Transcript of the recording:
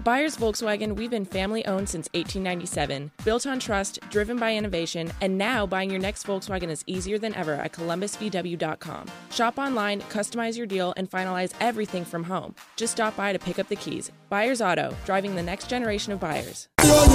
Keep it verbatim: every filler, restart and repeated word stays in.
Byers Volkswagen, we've been family-owned since eighteen ninety-seven, built on trust, driven by innovation, and now buying your next Volkswagen is easier than ever at columbus v w dot com. Shop online, customize your deal, and finalize everything from home. Just stop by to pick up the keys. Byers Auto, driving the next generation of buyers.